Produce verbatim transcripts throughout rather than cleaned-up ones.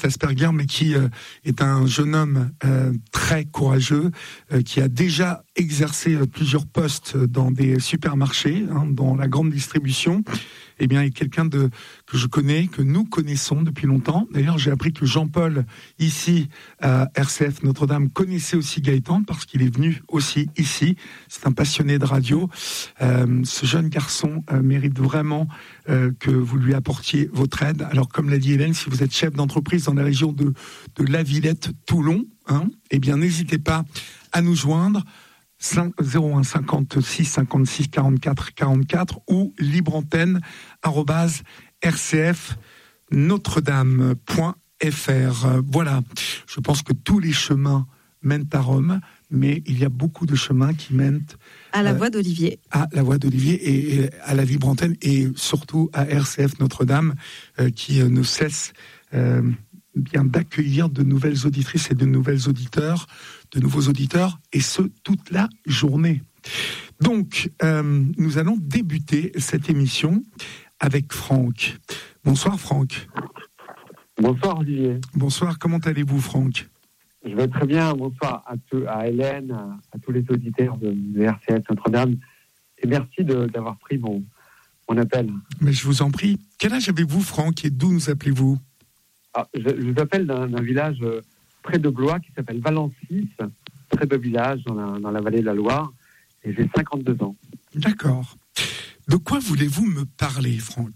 autiste Asperger, mais qui euh, est un jeune homme euh, très courageux, euh, qui a déjà exercé euh, plusieurs postes dans des supermarchés, hein, dans la grande distribution. Eh bien, il est quelqu'un de que je connais, que nous connaissons depuis longtemps. D'ailleurs, j'ai appris que Jean-Paul, ici, à R C F Notre-Dame, connaissait aussi Gaëtan, parce qu'il est venu aussi ici. C'est un passionné de radio. Euh, ce jeune garçon euh, mérite vraiment euh, que vous lui apportiez votre aide. Alors, comme l'a dit Hélène, si vous êtes chef d'entreprise dans la région de, de La Villette-Toulon, hein, eh bien, n'hésitez pas à nous joindre. zéro un cinquante-six cinquante-six quarante-quatre quarante-quatre ou libreantenne arobase r c f notre-dame point f r. Voilà, je pense que tous les chemins mènent à Rome, mais il y a beaucoup de chemins qui mènent à la euh, voie d'Olivier. À la voie d'Olivier et, et à la libre antenne et surtout à R C F Notre-Dame euh, qui euh, ne cesse euh, bien d'accueillir de nouvelles auditrices et de nouvelles auditeurs, de nouveaux auditeurs, et ce, toute la journée. Donc, euh, nous allons débuter cette émission avec Franck. Bonsoir Franck. Bonsoir Olivier. Bonsoir, comment allez-vous Franck ? Je vais très bien, bonsoir à, tout, à Hélène, à, à tous les auditeurs de, de R C F Notre-Dame, et merci de, d'avoir pris mon, mon appel. Mais je vous en prie. Quel âge avez-vous Franck et d'où nous appelez-vous ? Ah, je, je vous appelle d'un, d'un village euh, près de Blois qui s'appelle Valencis, très beau village dans la, dans la vallée de la Loire, et j'ai cinquante-deux ans. D'accord. De quoi voulez-vous me parler, Franck ?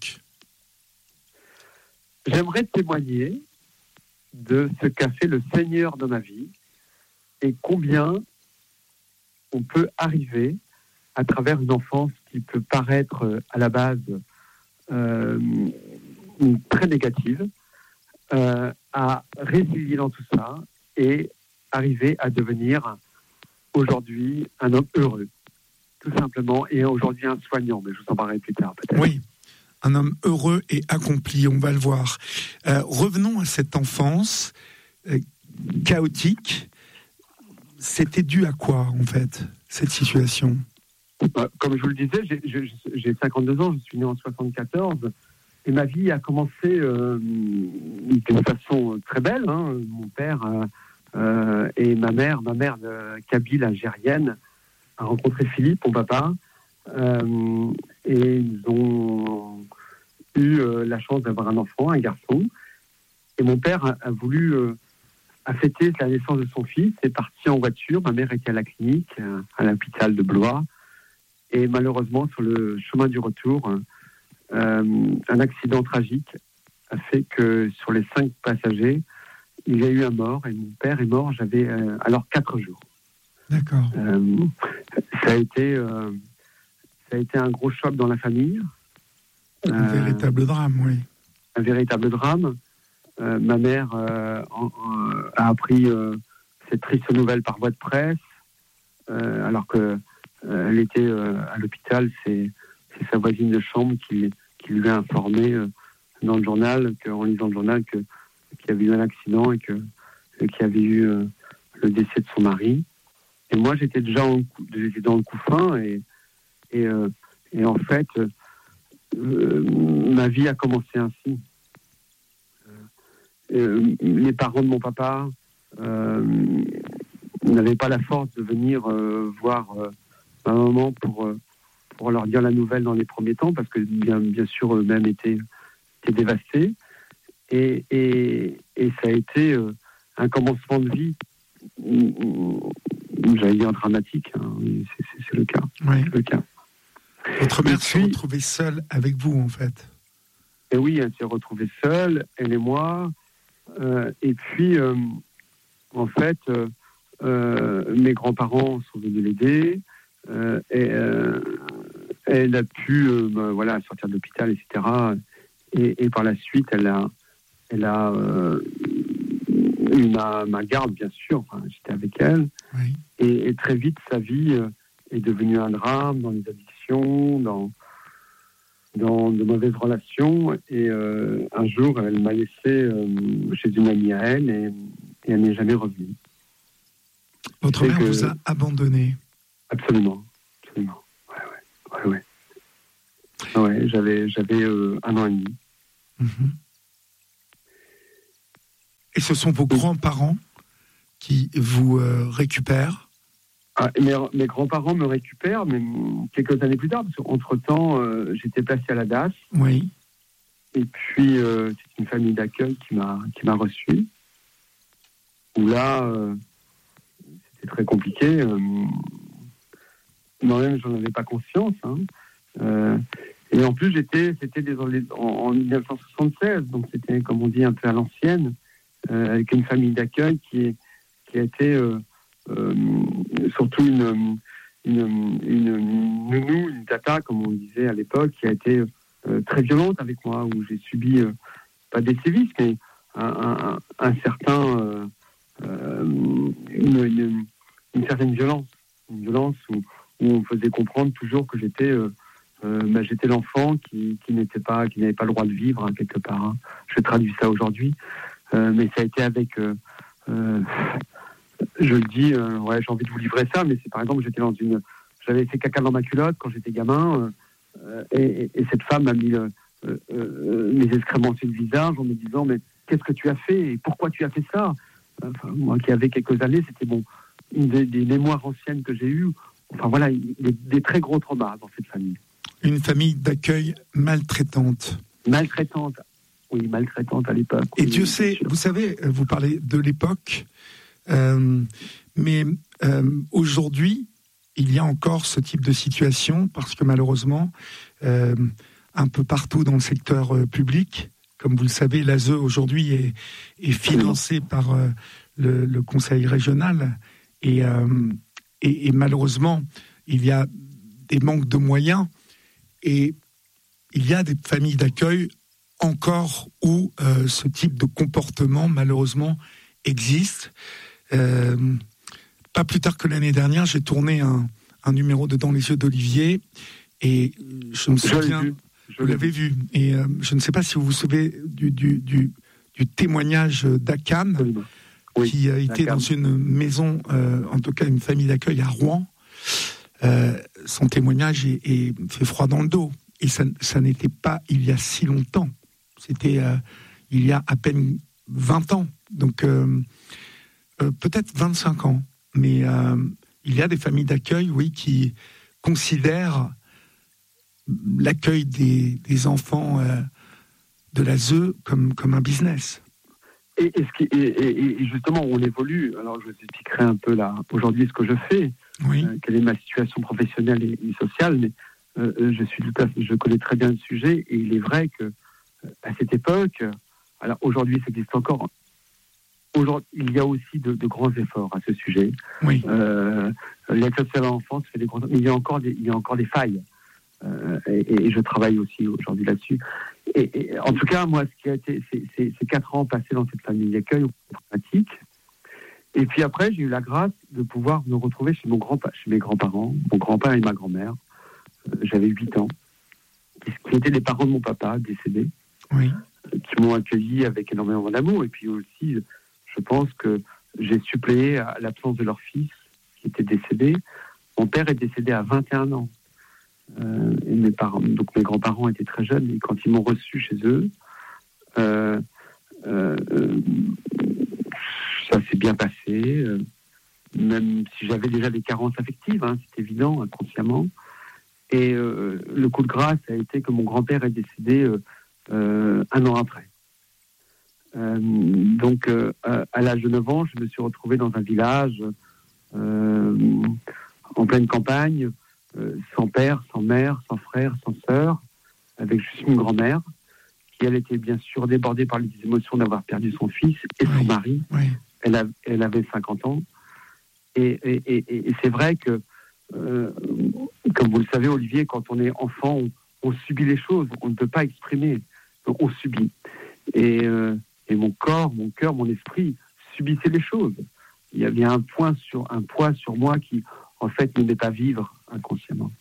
J'aimerais témoigner de ce qu'a fait le Seigneur dans ma vie et combien on peut arriver à travers une enfance qui peut paraître à la base euh, très négative, Euh, à résilier dans tout ça et arriver à devenir aujourd'hui un homme heureux, tout simplement, et aujourd'hui un soignant, mais je vous en parlerai plus tard peut-être. Oui, un homme heureux et accompli, on va le voir. Euh, revenons à cette enfance euh, chaotique. C'était dû à quoi, en fait, cette situation ? euh, Comme je vous le disais, j'ai, j'ai, j'ai cinquante-deux ans, je suis né en soixante-quatorze, et ma vie a commencé euh, d'une façon très belle. Hein. Mon père euh, euh, et ma mère, ma mère de kabyle algérienne, a rencontré Philippe, mon papa, euh, et ils ont eu euh, la chance d'avoir un enfant, un garçon. Et mon père a, a voulu euh, a fêté la naissance de son fils, est parti en voiture. Ma mère était à la clinique, euh, à l'hôpital de Blois, et malheureusement sur le chemin du retour, Euh, un accident tragique a fait que sur les cinq passagers, il y a eu un mort, et mon père est mort, j'avais euh, alors quatre jours. D'accord. Euh, ça a été, euh, ça a été un gros choc dans la famille. Un euh, véritable drame, oui. Un véritable drame. Euh, ma mère euh, en, en, a appris euh, cette triste nouvelle par voie de presse, euh, alors que euh, elle était euh, à l'hôpital. C'est C'est sa voisine de chambre qui, qui lui a informé euh, dans le journal, que, en lisant le journal, que, qu'il y avait eu un accident et, que, et qu'il y avait eu euh, le décès de son mari. Et moi, j'étais déjà en, j'étais dans le couffin et, et, euh, et en fait, euh, ma vie a commencé ainsi. Euh, les parents de mon papa euh, n'avaient pas la force de venir euh, voir euh, ma maman pour... Euh, pour leur dire la nouvelle dans les premiers temps, parce que bien, bien sûr eux-mêmes étaient, étaient dévastés. Et, et, et ça a été euh, un commencement de vie, j'allais dire dramatique, hein. c'est, c'est, c'est le cas. Oui. C'est le cas. Votre mère puis, s'est retrouvée seule avec vous, en fait. Et oui, elle s'est retrouvée seule, elle et moi. Euh, et puis, euh, en fait, euh, euh, mes grands-parents sont venus l'aider. Euh, et euh, elle a pu euh, ben, voilà, sortir de l'hôpital, et cetera. Et, et par la suite, elle a, elle a euh, eu ma, ma garde, bien sûr. Enfin, j'étais avec elle. Oui. Et, et très vite, sa vie euh, est devenue un drame dans les addictions, dans, dans de mauvaises relations. Et euh, un jour, elle m'a laissé euh, chez une amie à elle et, et elle n'est jamais revenue. Votre mère que... vous a abandonné. Absolument, absolument. Ouais, ouais, ouais, ouais. Ouais, j'avais, j'avais euh, un an et demi. Mm-hmm. Et ce sont vos grands-parents qui vous euh, récupèrent? Ah, mes, mes grands-parents me récupèrent, mais quelques années plus tard, parce qu'entre-temps, euh, j'étais placé à la D A S. Oui. Et puis, euh, c'est une famille d'accueil qui m'a, qui m'a reçu. Où là, euh, c'était très compliqué. Euh, moi-même, j'en avais pas conscience. Hein. Euh, et en plus, j'étais, c'était des, en, en dix-neuf cent soixante-seize, donc c'était, comme on dit, un peu à l'ancienne, euh, avec une famille d'accueil qui, qui a été euh, euh, surtout une, une, une, une nounou, une tata, comme on disait à l'époque, qui a été euh, très violente avec moi, où j'ai subi, euh, pas des sévices, mais un, un, un certain, euh, euh, une, une, une certaine violence, une violence où, où on me faisait comprendre toujours que j'étais, euh, euh, bah, j'étais l'enfant qui, qui n'était pas, qui n'avait pas le droit de vivre hein, quelque part. Hein. Je traduis ça aujourd'hui, euh, mais ça a été avec, euh, euh, je le dis, euh, ouais, j'ai envie de vous livrer ça, mais c'est par exemple, j'étais dans une, j'avais fait caca dans ma culotte quand j'étais gamin, euh, et, et cette femme m'a mis euh, euh, mes excréments sur le visage en me disant, mais qu'est-ce que tu as fait et pourquoi tu as fait ça? Enfin, moi qui avais quelques années, c'était bon, une des, des mémoires anciennes que j'ai eues. Enfin voilà, des, des très gros traumas dans cette famille. Une famille d'accueil maltraitante. Maltraitante, oui, maltraitante à l'époque. Et oui, Dieu sait, vous savez, vous parlez de l'époque, euh, mais euh, aujourd'hui, il y a encore ce type de situation parce que malheureusement, euh, un peu partout dans le secteur euh, public, comme vous le savez, l'A S E aujourd'hui est, est financé par euh, le, le conseil régional et, euh, et, et malheureusement, il y a des manques de moyens et il y a des familles d'accueil encore où euh, ce type de comportement malheureusement existe. Euh, pas plus tard que l'année dernière, j'ai tourné un, un numéro de Dans les yeux d'Olivier et je me souviens... Je Vous l'avez vu. Et euh, je ne sais pas si vous vous souvenez du, du, du, du témoignage d'Akam, oui, qui a été dans une maison, euh, en tout cas une famille d'accueil à Rouen. Euh, son témoignage est, est, fait froid dans le dos. Et ça, ça n'était pas il y a si longtemps. C'était euh, il y a à peine vingt ans. Donc euh, euh, peut-être vingt-cinq ans. Mais euh, il y a des familles d'accueil, oui, qui considèrent l'accueil des, des enfants euh, de l'A S E comme, comme un business. Et, et, ce qui, et, et justement, on évolue. Alors, je vous expliquerai un peu là, aujourd'hui, ce que je fais, oui. euh, quelle est ma situation professionnelle et, et sociale, mais euh, je, suis tout à fait, je connais très bien le sujet, et il est vrai que euh, à cette époque, alors aujourd'hui, ça existe encore, aujourd'hui, il y a aussi de, de grands efforts à ce sujet. Oui. Euh, l'aide sociale à l'enfance fait des grands... Mais il y a encore des, il y a encore des failles. Euh, et, et je travaille aussi aujourd'hui là-dessus. Et, et en tout cas, moi, ce qui a été, c'est, c'est, c'est quatre ans passés dans cette famille d'accueil pratique. Et puis après, j'ai eu la grâce de pouvoir me retrouver chez mon grand, chez mes grands-parents, mon grand-père et ma grand-mère. Euh, j'avais huit ans, qui, qui étaient les parents de mon papa décédé, oui. euh, qui m'ont accueilli avec énormément d'amour. Et puis aussi, je pense que j'ai suppléé à l'absence de leur fils, qui était décédé. Mon père est décédé à vingt et un ans. Euh, et mes parents, donc mes grands-parents étaient très jeunes, et quand ils m'ont reçu chez eux, euh, euh, ça s'est bien passé, euh, même si j'avais déjà des carences affectives, hein, c'est évident, inconsciemment. Et euh, le coup de grâce a été que mon grand-père est décédé euh, euh, un an après. Euh, donc, euh, à l'âge de neuf ans, je me suis retrouvé dans un village euh, en pleine campagne, Euh, sans père, sans mère, sans frère, sans sœur, avec juste une grand-mère, qui elle était bien sûr débordée par les émotions d'avoir perdu son fils et oui, son mari. Oui. Elle, a, elle avait cinquante ans. Et, et, et, et c'est vrai que, euh, comme vous le savez, Olivier, quand on est enfant, on, on subit les choses, on ne peut pas exprimer, donc on subit. Et, euh, et mon corps, mon cœur, mon esprit subissaient les choses. Il y avait un, point sur, un poids sur moi qui, en fait, ne m'aidait pas vivre inconsciemment.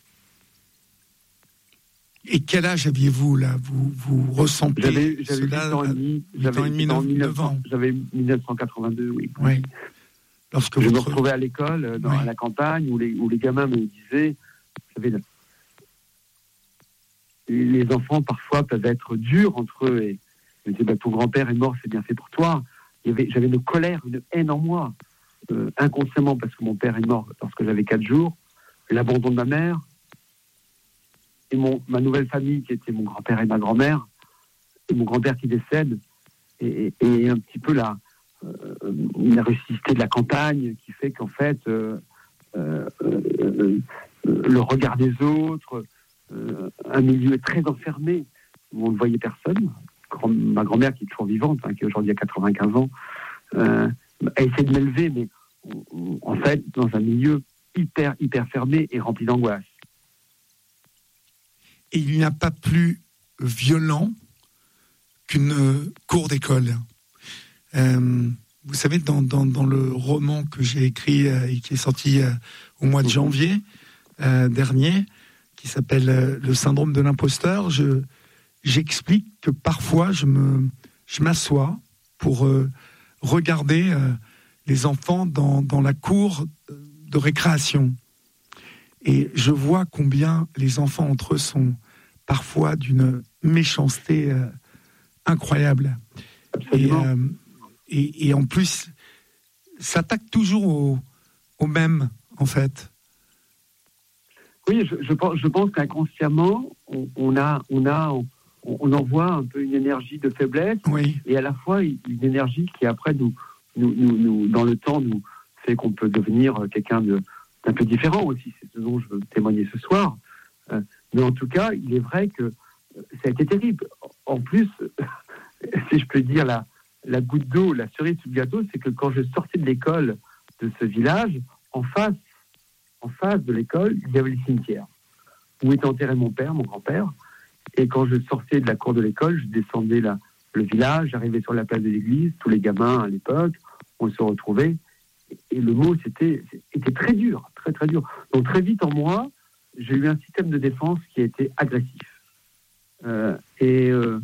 Et quel âge aviez-vous là? Vous, vous ressentez J'avais, j'avais cela huit ans et demi. J'avais neuf ans. J'avais dix-neuf cent quatre-vingt-deux, oui. Oui. Lorsque je votre... me retrouvais à l'école, dans, oui. à la campagne, où les, où les gamins me disaient, vous savez, les enfants parfois peuvent être durs entre eux, et ils me disaient, bah, ton grand-père est mort, c'est bien fait pour toi. il y avait, j'avais une colère, une haine en moi, euh, inconsciemment, parce que mon père est mort lorsque j'avais quatre jours, l'abandon de ma mère, et mon, ma nouvelle famille, qui était mon grand-père et ma grand-mère, et mon grand-père qui décède, et, et, et un petit peu la, euh, la rusticité de la campagne, qui fait qu'en fait, euh, euh, euh, euh, le regard des autres, euh, un milieu très enfermé, où on ne voyait personne. Grand, ma grand-mère, qui est toujours vivante, hein, qui aujourd'hui a quatre-vingt-quinze ans, euh, a essayé de m'élever, mais en fait, dans un milieu hyper, hyper fermé et rempli d'angoisse. Et il n'y a pas plus violent qu'une cour d'école. Euh, vous savez, dans, dans, dans le roman que j'ai écrit euh, et qui est sorti euh, au mois de janvier euh, dernier, qui s'appelle euh, Le syndrome de l'imposteur, je, j'explique que parfois je, me, je m'assois pour euh, regarder euh, les enfants dans, dans la cour de récréation. Et je vois combien les enfants entre eux sont parfois d'une méchanceté euh, incroyable. Et, euh, et, et en plus, s'attaque toujours au, au même, en fait. Oui, je, je pense, je pense qu'inconsciemment, on, on, a, on, a, on, on envoie un peu une énergie de faiblesse, oui. Et à la fois une énergie qui après, nous, nous, nous, nous, dans le temps, nous fait qu'on peut devenir quelqu'un de, d'un peu différent aussi. C'est ce dont je veux témoigner ce soir. Euh, mais en tout cas, il est vrai que ça a été terrible. En plus, si je peux dire la, la goutte d'eau, la cerise sur le gâteau, c'est que quand je sortais de l'école de ce village, en face, en face de l'école, il y avait le cimetière où était enterré mon père, mon grand-père. Et quand je sortais de la cour de l'école, je descendais la, le village, j'arrivais sur la place de l'église, tous les gamins à l'époque, on se retrouvait. Et le mot, c'était, c'était très dur, très très dur. Donc très vite en moi, j'ai eu un système de défense qui a été agressif. Euh, et euh,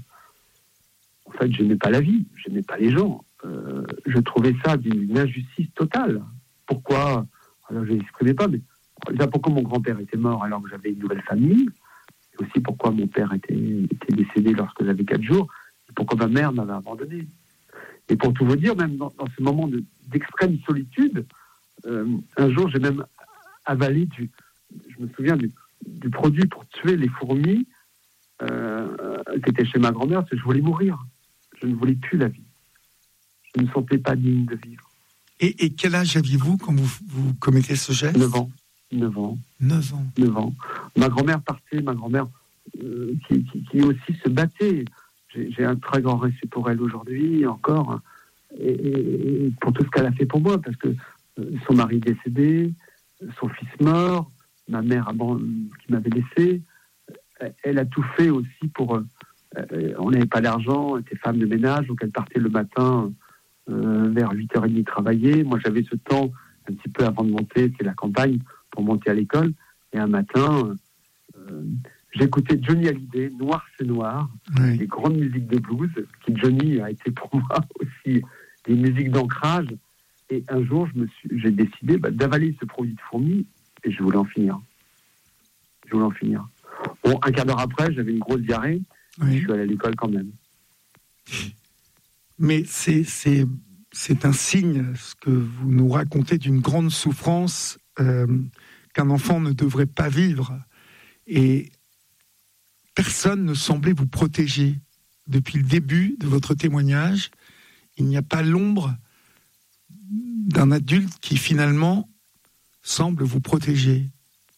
en fait, je n'aimais pas la vie, je n'aimais pas les gens. Euh, je trouvais ça d'une injustice totale. Pourquoi ? Alors je n'exprimais pas, mais déjà pourquoi mon grand-père était mort alors que j'avais une nouvelle famille, et aussi pourquoi mon père était, était décédé lorsque j'avais quatre jours, et pourquoi ma mère m'avait abandonné. Et pour tout vous dire, même dans, dans ce moment de, d'extrême solitude, euh, un jour j'ai même avalé du, je me souviens du, du produit pour tuer les fourmis euh, qui était chez ma grand-mère, parce que je voulais mourir. Je ne voulais plus la vie. Je ne me sentais pas digne de vivre. Et, et quel âge aviez-vous quand vous, vous commettez ce geste ? neuf ans. neuf ans. neuf ans. neuf ans. Ma grand-mère partait, ma grand-mère euh, qui, qui, qui aussi se battait. J'ai, j'ai un très grand respect pour elle aujourd'hui, encore, et, et, et pour tout ce qu'elle a fait pour moi, parce que euh, son mari décédé, son fils mort, ma mère avant, qui m'avait laissé, elle a tout fait aussi pour... Euh, on n'avait pas d'argent, elle était femme de ménage, donc elle partait le matin euh, vers huit heures trente travailler. Moi, j'avais ce temps, un petit peu avant de monter, c'est la campagne, pour monter à l'école. Et un matin, euh, j'écoutais Johnny Hallyday, Noir c'est Noir, oui. Des grandes musiques de blues, qui Johnny a été pour moi aussi des musiques d'ancrage. Et un jour, je me suis, j'ai décidé bah, d'avaler ce produit de fourmi, et je voulais en finir. Je voulais en finir. Bon, un quart d'heure après, j'avais une grosse diarrhée, oui. Je suis allé à l'école quand même. Mais c'est, c'est, c'est un signe, ce que vous nous racontez, d'une grande souffrance euh, qu'un enfant ne devrait pas vivre. Et personne ne semblait vous protéger. Depuis le début de votre témoignage, il n'y a pas l'ombre d'un adulte qui finalement semble vous protéger.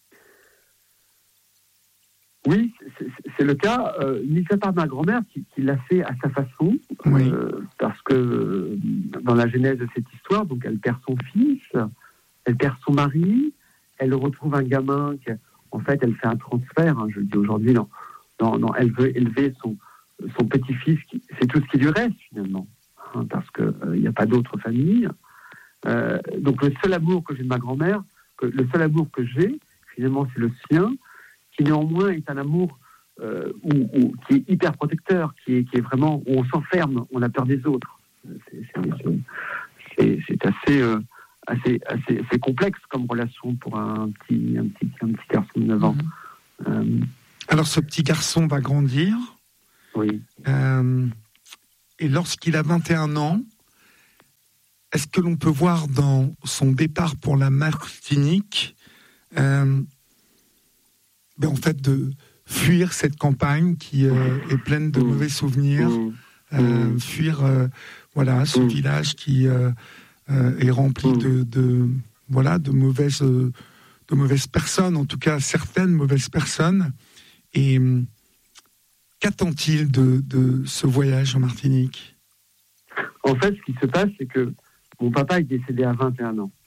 Oui, c'est, c'est le cas, euh, mis à part ma grand-mère qui, qui l'a fait à sa façon, oui. euh, parce que euh, dans la genèse de cette histoire, donc elle perd son fils, elle perd son mari, elle retrouve un gamin, qui, en fait elle fait un transfert, hein, je le dis aujourd'hui, non, non, non, elle veut élever son, son petit-fils, qui, c'est tout ce qui lui reste finalement, hein, parce qu'il n'y euh, a pas d'autre famille. Euh, donc le seul amour que j'ai de ma grand-mère, que, le seul amour que j'ai, finalement c'est le sien, qui néanmoins est un amour euh, où, où, qui est hyper protecteur, qui est, qui est vraiment, où on s'enferme, on a peur des autres. C'est, c'est, c'est, c'est assez, euh, assez, assez, assez complexe comme relation pour un petit, un petit, un petit garçon de neuf ans. Mmh. Euh, Alors ce petit garçon va grandir. Oui. Euh, et lorsqu'il a vingt et un ans, est-ce que l'on peut voir dans son départ pour la Martinique, euh, ben en fait, de fuir cette campagne qui euh, est pleine de mmh. mauvais souvenirs, mmh. Euh, fuir euh, voilà, ce mmh. village qui euh, euh, est rempli mmh. de, de, voilà, de, mauvaises, de mauvaises personnes, en tout cas certaines mauvaises personnes. Et qu'attend-il de, de ce voyage en Martinique ? En fait, ce qui se passe, c'est que mon papa est décédé à vingt et un ans.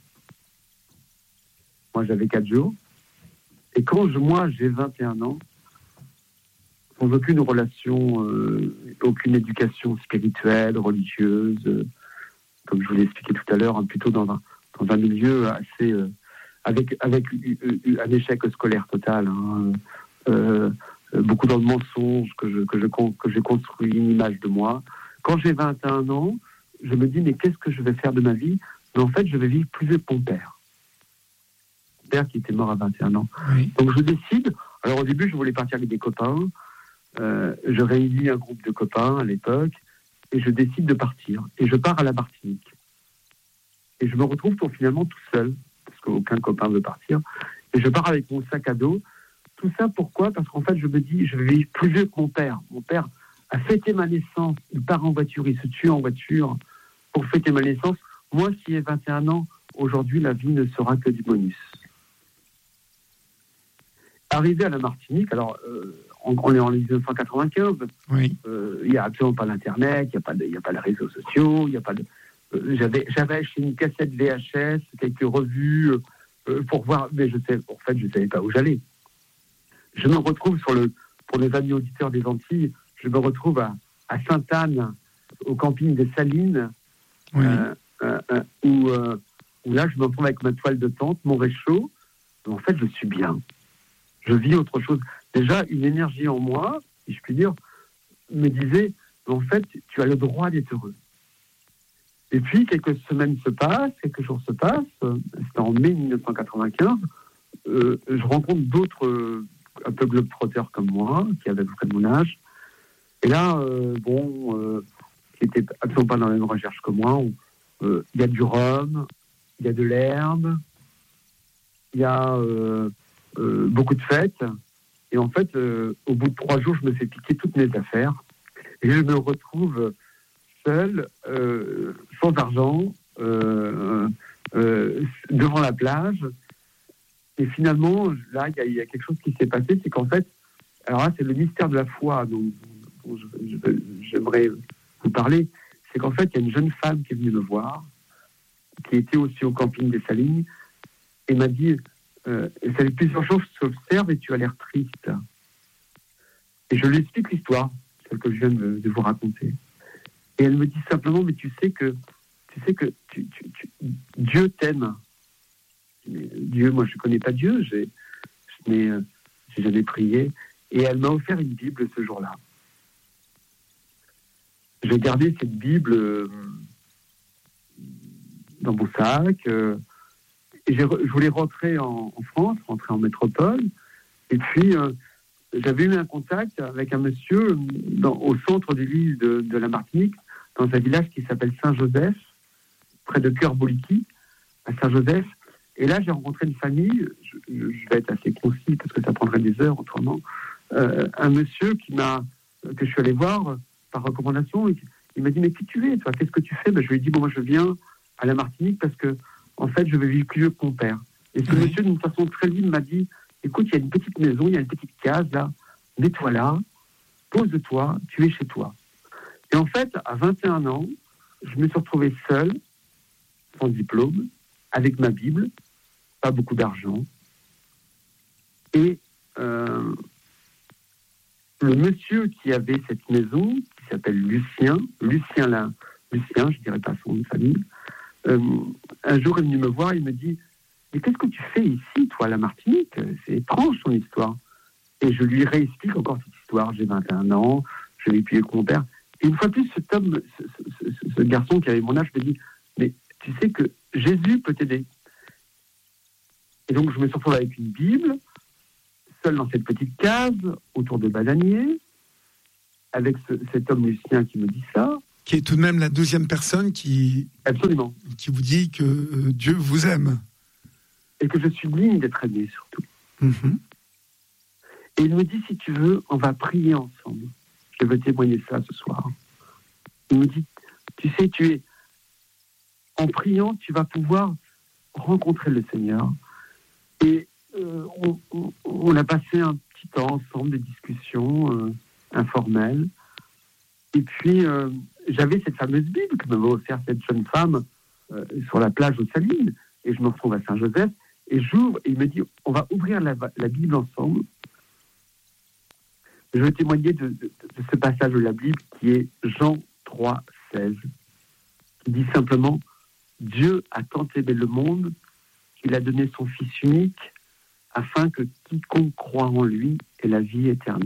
Moi, j'avais quatre jours. Et quand je, moi, j'ai vingt et un ans, sans aucune relation, euh, aucune éducation spirituelle, religieuse, euh, comme je vous l'ai expliqué tout à l'heure, hein, plutôt dans un, dans un milieu assez... Euh, avec, avec un échec scolaire total, hein, euh, beaucoup dans le mensonge, que je, que, je, que j'ai construit une image de moi. Quand j'ai vingt et un ans, je me dis, mais qu'est-ce que je vais faire de ma vie ? Mais en fait, je vais vivre plus vieux que mon père. Mon père qui était mort à vingt et un ans. Oui. Donc je décide, alors au début, je voulais partir avec des copains, euh, je réunis un groupe de copains à l'époque, et je décide de partir. Et je pars à la Martinique. Et je me retrouve pour finalement tout seul, parce qu'aucun copain veut partir. Et je pars avec mon sac à dos. Tout ça, pourquoi ? Parce qu'en fait, je me dis, je vais vivre plus vieux que mon père. Mon père a fêté ma naissance, il part en voiture, il se tue en voiture pour fêter ma naissance. Moi, qui ai vingt et un ans, aujourd'hui, la vie ne sera que du bonus. Arrivé à la Martinique, alors, euh, on, on est en dix-neuf cent quatre-vingt-quinze, oui. euh, il n'y a absolument pas d'Internet, il n'y a pas de, il n'y a pas de réseaux sociaux, il n'y a pas de... Euh, j'avais, j'avais acheté une cassette V H S, quelques revues, euh, pour voir, mais je sais, en fait, je ne savais pas où j'allais. Je me retrouve sur le, pour les amis auditeurs des Antilles, je me retrouve à, à Sainte-Anne, au camping des Salines, oui. euh, euh, euh, où, euh, où là, je me retrouve avec ma toile de tente, mon réchaud. En fait, je suis bien. Je vis autre chose. Déjà, une énergie en moi, si je puis dire, me disait, en fait, tu as le droit d'être heureux. Et puis, quelques semaines se passent, quelques jours se passent, c'était en mai dix-neuf cent quatre-vingt-quinze, euh, je rencontre d'autres, euh, un peu globetrotters comme moi, qui avaient à peu près de mon âge. Et là, euh, bon, euh, qui n'étaient absolument pas dans la même recherche que moi, il euh, y a du rhum, il y a de l'herbe, il y a euh, euh, beaucoup de fêtes. Et en fait, euh, au bout de trois jours, je me fais piquer toutes mes affaires. Et je me retrouve seul, euh, sans argent, euh, euh, devant la plage. Et finalement, là, il y, y a quelque chose qui s'est passé, c'est qu'en fait, alors là, c'est le mystère de la foi dont, dont je, je, j'aimerais vous parler. C'est qu'en fait, il y a une jeune femme qui est venue me voir, qui était aussi au camping des Salines, et m'a dit, euh, ça fait plusieurs jours que je t'observe et tu as l'air triste. Et je lui explique l'histoire, celle que je viens de, de vous raconter. Et elle me dit simplement, mais tu sais que, tu sais que tu, tu, tu, Dieu t'aime. Mais Dieu, moi je ne connais pas Dieu, j'ai, je n'ai euh, j'ai jamais prié. Et elle m'a offert une Bible ce jour-là. J'ai gardé cette Bible euh, dans mon sac. Euh, et j'ai, je voulais rentrer en, en France, rentrer en métropole. Et puis, euh, j'avais eu un contact avec un monsieur dans, au centre de l'île de, de la Martinique, dans un village qui s'appelle Saint-Joseph, près de Cœur-Boliki, à Saint-Joseph. Et là, j'ai rencontré une famille, je, je vais être assez concis parce que ça prendrait des heures autrement, euh, un monsieur qui m'a, que je suis allé voir par recommandation. Il, il m'a dit, mais qui tu es, toi ? Qu'est-ce que tu fais ? Ben, je lui ai dit, bon, moi, je viens à la Martinique parce que, en fait, je vais vivre plus vieux que mon père. Et ce oui. monsieur, d'une façon très libre, m'a dit, écoute, il y a une petite maison, il y a une petite case, là, mets-toi là, pose-toi, tu es chez toi. Et en fait, à vingt et un ans, je me suis retrouvé seul, sans diplôme, avec ma Bible, pas beaucoup d'argent. Et euh, le monsieur qui avait cette maison, qui s'appelle Lucien, Lucien là, Lucien, je ne dirais pas son nom de famille, euh, un jour il est venu me voir, il me dit, mais qu'est-ce que tu fais ici, toi, à la Martinique ? C'est étrange ton histoire. Et je lui réexplique encore cette histoire. J'ai vingt et un ans, je l'ai payé avec mon père. Et une fois de plus, cet homme, ce, ce, ce, ce garçon qui avait mon âge me dit, mais tu sais que Jésus peut t'aider. Et donc, je me suis retrouvé avec une Bible, seul dans cette petite case, autour de bananiers, avec ce, cet homme Lucien qui me dit ça. Qui est tout de même la deuxième personne qui, Absolument. qui vous dit que euh, Dieu vous aime. Et que je suis digne d'être aimé, surtout. Mm-hmm. Et il me dit, si tu veux, on va prier ensemble. Je veux témoigner ça ce soir. Il me dit, tu sais, tu es... En priant, tu vas pouvoir rencontrer le Seigneur. Et euh, on, on, on a passé un petit temps ensemble, des discussions euh, informelles. Et puis, euh, j'avais cette fameuse Bible que m'avait offert cette jeune femme euh, sur la plage aux Salines. Et je me retrouve à Saint-Joseph. Et j'ouvre, et il me dit, on va ouvrir la, la Bible ensemble. Je veux témoigner de, de, de ce passage de la Bible qui est Jean trois, seize, qui dit simplement « Dieu a tant aimé le monde qu'il a donné son Fils unique afin que quiconque croit en lui ait la vie éternelle. »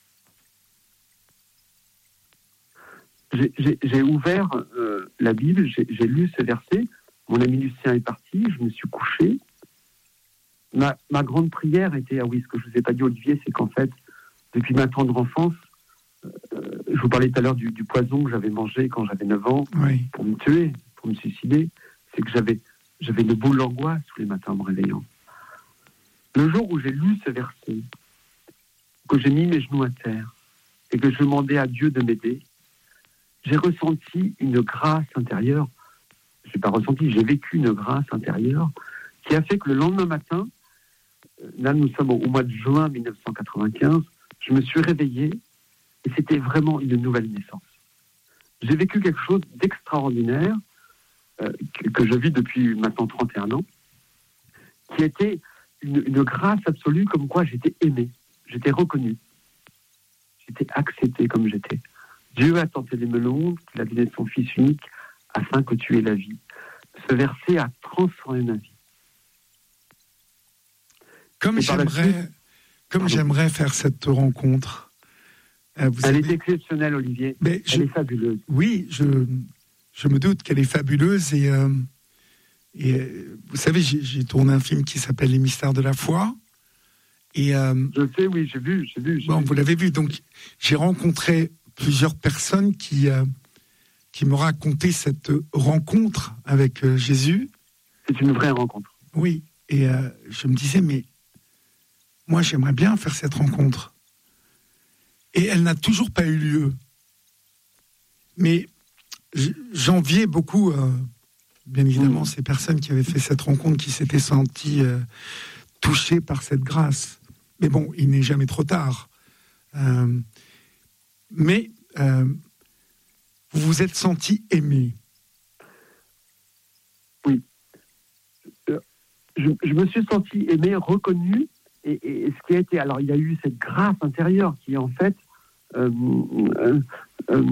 J'ai, j'ai, j'ai ouvert euh, la Bible, j'ai, j'ai lu ce verset, mon ami Lucien est parti, je me suis couché. Ma, ma grande prière était, ah oui, ce que je ne vous ai pas dit Olivier, c'est qu'en fait, depuis ma tendre enfance, euh, je vous parlais tout à l'heure du, du poison que j'avais mangé quand j'avais neuf ans, oui. pour me tuer, pour me suicider, c'est que j'avais, j'avais de boules d'angoisse tous les matins en me réveillant. Le jour où j'ai lu ce verset, que j'ai mis mes genoux à terre et que je demandais à Dieu de m'aider, j'ai ressenti une grâce intérieure, je n'ai pas ressenti, j'ai vécu une grâce intérieure qui a fait que le lendemain matin, là nous sommes au mois de juin dix-neuf cent quatre-vingt-quinze, je me suis réveillé et c'était vraiment une nouvelle naissance. J'ai vécu quelque chose d'extraordinaire euh, que, que je vis depuis maintenant trente et un ans, qui était une, une grâce absolue comme quoi j'étais aimé, j'étais reconnu, j'étais accepté comme j'étais. Dieu a tant aimé le monde qu'il a donné son Fils unique afin que tu aies la vie. Ce verset a transformé ma vie. Comme j'aimerais, suite, comme pardon. j'aimerais faire cette rencontre. Euh, vous Elle savez, est exceptionnelle, Olivier. Mais Elle je, est fabuleuse. Oui, je, je me doute qu'elle est fabuleuse. Et, euh, et euh, vous savez, j'ai, j'ai tourné un film qui s'appelle Les Mystères de la foi. Et, euh, je sais, oui, j'ai vu, j'ai vu. J'ai bon, vu. Vous l'avez vu. Donc, j'ai rencontré plusieurs personnes qui, euh, qui me racontaient cette rencontre avec euh, Jésus. C'est une vraie rencontre. Oui. Et euh, je me disais, mais moi, j'aimerais bien faire cette rencontre. Et elle n'a toujours pas eu lieu. Mais j'enviais beaucoup, euh, bien évidemment, mmh. ces personnes qui avaient fait cette rencontre, qui s'étaient senties euh, touchées par cette grâce. Mais bon, il n'est jamais trop tard. Euh, mais euh, vous vous êtes senti aimé. Oui. Euh, je, je me suis senti aimé, reconnu. Et, et, et ce qui a été, alors il y a eu cette grâce intérieure qui en fait, euh, euh, euh,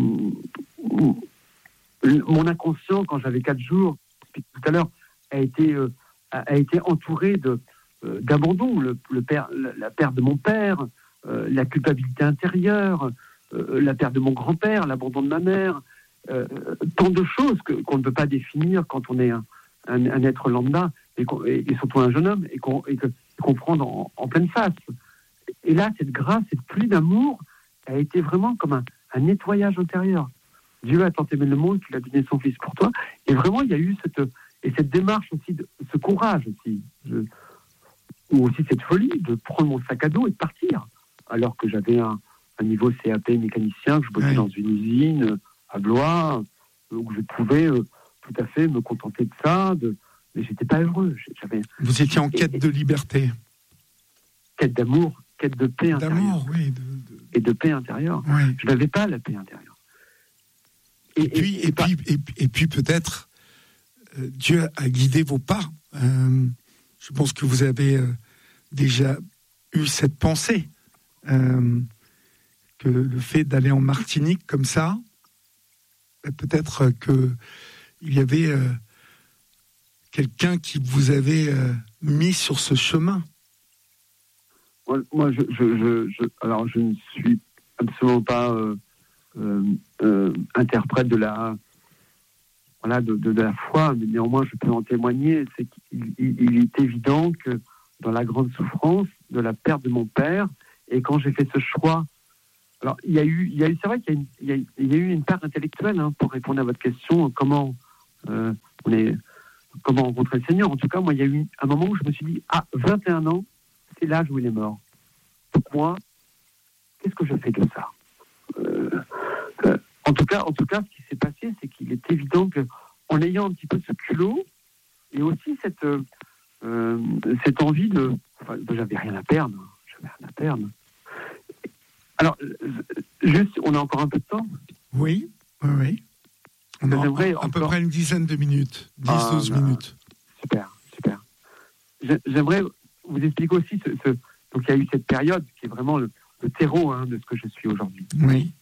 mon inconscient quand j'avais quatre jours, tout à l'heure, a été euh, a été entouré de euh, d'abandon, le, le père, la, la perte de mon père, euh, la culpabilité intérieure, euh, la perte de mon grand-père, l'abandon de ma mère, euh, tant de choses que, qu'on ne peut pas définir quand on est un, un, un être lambda et, et, et surtout un jeune homme et, qu'on, et que comprendre en, en pleine face. Et là, cette grâce, cette pluie d'amour a été vraiment comme un, un nettoyage intérieur. Dieu a tant aimé le monde qu'il a donné son Fils pour toi. Et vraiment, il y a eu cette, et cette démarche aussi, de, ce courage aussi, je, ou aussi cette folie de prendre mon sac à dos et de partir. Alors que j'avais un, un niveau C A P mécanicien, que je bossais oui. dans une usine à Blois, où je pouvais euh, tout à fait me contenter de ça, de mais j'étais pas heureux. J'avais... Vous étiez en quête et, de liberté. Quête d'amour, quête de paix intérieure. D'amour, oui. De, de... Et de paix intérieure. Oui. Je n'avais pas la paix intérieure. Et, et, puis, et, et, puis, et, et puis peut-être, euh, Dieu a guidé vos pas. Euh, je pense que vous avez euh, déjà eu cette pensée, euh, que le fait d'aller en Martinique comme ça, peut-être que il y avait... Euh, quelqu'un qui vous avait euh, mis sur ce chemin. Moi, moi je, je, je, je, alors je ne suis absolument pas euh, euh, euh, interprète de la, voilà, de, de, de la foi, mais néanmoins je peux en témoigner. C'est qu'il il, il est évident que dans la grande souffrance de la perte de mon père, et quand j'ai fait ce choix Alors, il y a eu, il y a eu, c'est vrai qu'il y a, une, il y a, il y a eu une part intellectuelle hein, pour répondre à votre question. Comment euh, on est, comment rencontrer le Seigneur. En tout cas, moi, il y a eu un moment où je me suis dit, ah, vingt et un ans, c'est l'âge où il est mort. Donc moi, qu'est-ce que je fais de ça euh, euh, En tout cas, en tout cas, ce qui s'est passé, c'est qu'il est évident que, en ayant un petit peu ce culot et aussi cette euh, cette envie de, enfin, j'avais rien à perdre, j'avais rien à perdre. Alors, juste, on a encore un peu de temps. Oui, oui, oui. On a à encore... peu près une dizaine de minutes, dix à douze ah, minutes. Super, super. J'aimerais vous expliquer aussi ce, ce... Donc, il y a eu cette période qui est vraiment le, le terreau hein, de ce que je suis aujourd'hui. Oui.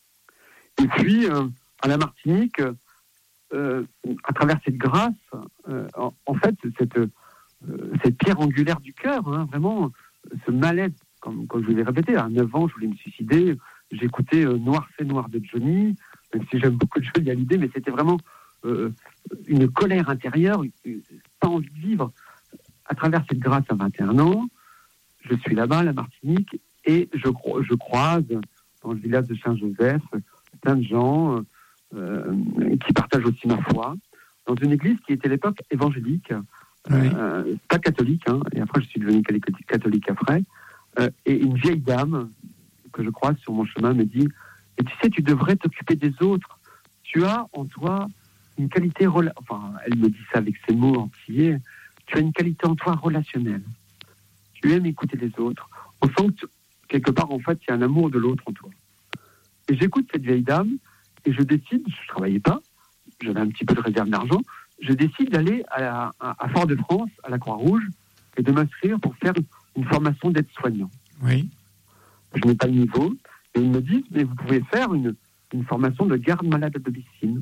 Et puis, euh, à la Martinique, euh, à travers cette grâce, euh, en, en fait, cette, euh, cette pierre angulaire du cœur, hein, vraiment, ce malaise, comme, comme je vous l'ai répété, à neuf ans, je voulais me suicider, j'écoutais euh, Noir c'est noir de Johnny, même si j'aime beaucoup de Johnny Hallyday, mais c'était vraiment euh, une colère intérieure, une, pas envie de vivre. À travers cette grâce à vingt et un ans, je suis là-bas, à la Martinique, et je, je croise dans le village de Saint-Joseph plein de gens euh, qui partagent aussi ma foi, dans une église qui était à l'époque évangélique, oui. euh, pas catholique, hein, et après je suis devenu catholique après, euh, et une vieille dame que je croise sur mon chemin me dit « Et tu sais, tu devrais t'occuper des autres, tu as en toi une qualité, rela- enfin elle me dit ça avec ses mots entiers, tu as une qualité en toi relationnelle, tu aimes écouter les autres, on sent que tu, quelque part en fait il y a un amour de l'autre en toi. » Et j'écoute cette vieille dame et je décide, je ne travaillais pas, j'avais un petit peu de réserve d'argent, je décide d'aller à, la, à Fort-de-France, à la Croix-Rouge, et de m'inscrire pour faire une formation d'aide-soignant. Oui. Je n'ai pas le niveau, et ils me disent, mais vous pouvez faire une, une formation de garde malade à domicile.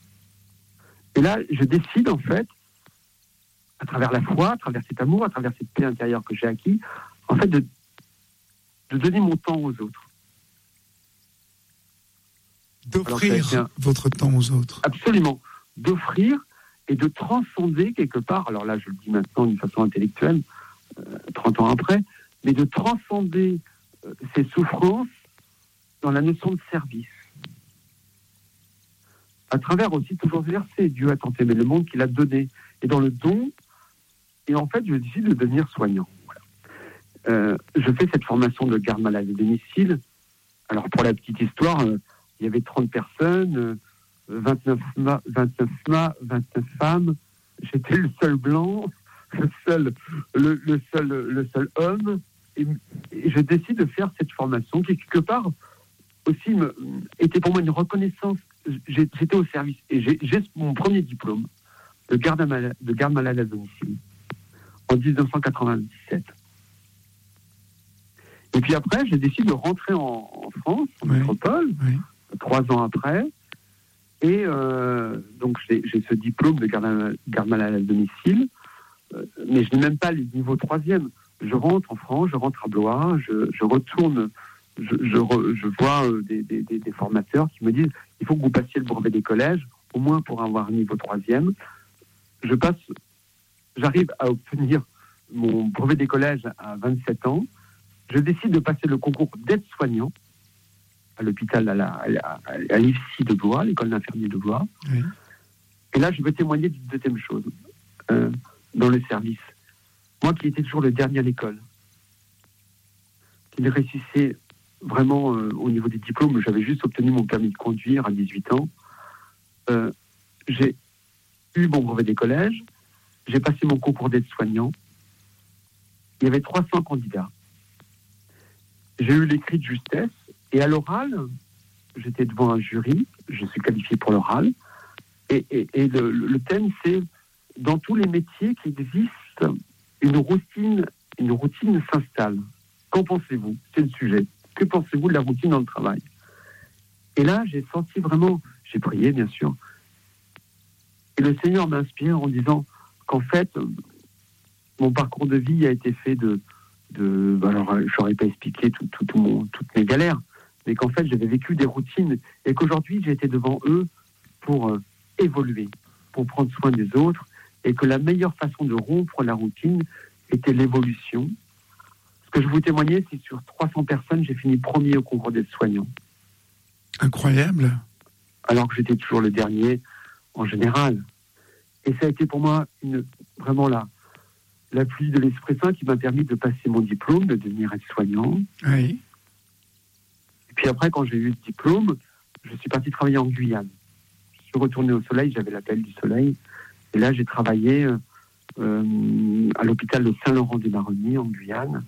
Et là, je décide en fait, à travers la foi, à travers cet amour, à travers cette paix intérieure que j'ai acquis, en fait, de, de donner mon temps aux autres. D'offrir alors, votre temps aux autres. Absolument. D'offrir et de transcender quelque part, alors là je le dis maintenant d'une façon intellectuelle, euh, trente ans après, mais de transcender euh, ces souffrances dans la notion de service. À travers aussi toujours ce verset, Dieu a tant aimé le monde qu'il a donné. Et dans le don, et en fait je décide de devenir soignant. Voilà. Euh, je fais cette formation de garde malade à domicile. Alors pour la petite histoire, euh, il y avait trente personnes, euh, vingt-neuf, ma, vingt-neuf, ma, vingt-neuf femmes. J'étais le seul blanc, le seul, le, le seul, le seul homme. Et, et je décide de faire cette formation qui, quelque part, aussi me, était pour moi une reconnaissance. J'ai, j'étais au service et j'ai, j'ai mon premier diplôme de garde, malade, de garde malade à domicile en dix-neuf cent quatre-vingt-dix-sept. Et puis après, j'ai décidé de rentrer en, en France, en oui. métropole. Oui. Trois ans après, et euh, donc j'ai, j'ai ce diplôme de garde, garde malade à domicile, euh, mais je n'ai même pas le niveau troisième. Je rentre en France, je rentre à Blois, je, je retourne, je, je, re, je vois euh, des, des, des formateurs qui me disent il faut que vous passiez le brevet des collèges, au moins pour avoir un niveau troisième. Je passe, j'arrive à obtenir mon brevet des collèges à vingt-sept ans. Je décide de passer le concours d'aide-soignant à l'hôpital, à, la, à, la, à l'I F S I de Blois, l'école d'infirmiers de Blois. Oui. Et là, je veux témoigner d'une deuxième chose, euh, dans le service. Moi qui étais toujours le dernier à l'école, qui ne réussissait vraiment euh, au niveau des diplômes, j'avais juste obtenu mon permis de conduire à dix-huit ans, euh, j'ai eu mon brevet des collèges, j'ai passé mon concours d'aide-soignant, il y avait trois cents candidats. J'ai eu l'écrit de justesse, et à l'oral, j'étais devant un jury, je suis qualifié pour l'oral, et, et, et le, le thème c'est « Dans tous les métiers qui existent, une routine, une routine s'installe. Qu'en pensez-vous » C'est le sujet. Que pensez-vous de la routine dans le travail ? Et là, j'ai senti vraiment, j'ai prié bien sûr, et le Seigneur m'a inspiré en disant qu'en fait, mon parcours de vie a été fait de... de alors, je n'aurais pas expliqué tout, tout, tout mon, toutes mes galères, mais qu'en fait, j'avais vécu des routines et qu'aujourd'hui, j'étais devant eux pour euh, évoluer, pour prendre soin des autres, et que la meilleure façon de rompre la routine était l'évolution. Parce que je vous témoignais, c'est sur trois cents personnes, j'ai fini premier au concours des soignants. Incroyable. Alors que j'étais toujours le dernier en général. Et ça a été pour moi une, vraiment la, la pluie de l'Esprit Saint qui m'a permis de passer mon diplôme, de devenir aide-soignant. Oui. Et puis après, quand j'ai eu ce diplôme, je suis parti travailler en Guyane. Je suis retourné au soleil, j'avais l'appel du soleil. Et là, j'ai travaillé euh, à l'hôpital de Saint-Laurent-des-Maronies, en Guyane.